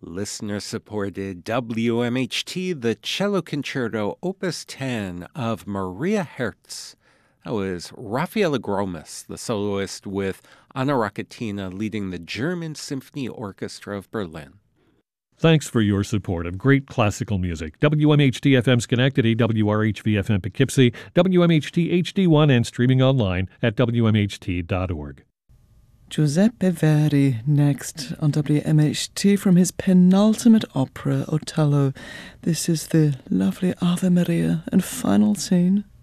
Listener-supported WMHT, the Cello Concerto, Opus 10 of Maria Herz. That was Raffaele Gromas, the soloist, with Anna Rakatina leading the German Symphony Orchestra of Berlin. Thanks for your support of great classical music. WMHT-FM Schenectady, WRHV-FM Poughkeepsie, WMHT HD1, and streaming online at WMHT.org. Giuseppe Verdi next on WMHT from his penultimate opera, Otello. This is the lovely Ave Maria and final scene.